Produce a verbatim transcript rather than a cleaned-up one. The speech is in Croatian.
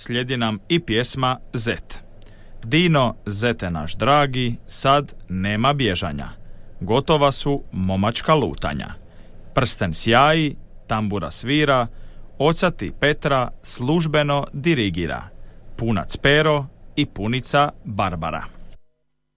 slijedi nam i pjesma Zet. Dino, zete naš dragi, sad nema bježanja. Gotova su momačka lutanja. Prsten sjaji, tambura svira, oca ti Petra službeno dirigira. Punac Pero i punica Barbara.